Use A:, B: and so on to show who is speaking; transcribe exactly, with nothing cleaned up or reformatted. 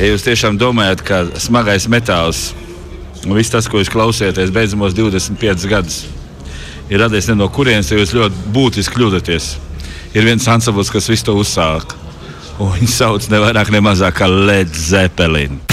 A: Ja jūs tiešām domājat, ka smagais metāls un viss tas, ko jūs klausieties beidzamos divdesmit piecus gadus, ir radies ne no kurienes, ja jūs ļoti būtiski kļūdaties. Ir viens ansamblis, kas visu to uzsāka. Un viņi sauc ne vairāk, ne mazāk kā Led Zeppelin.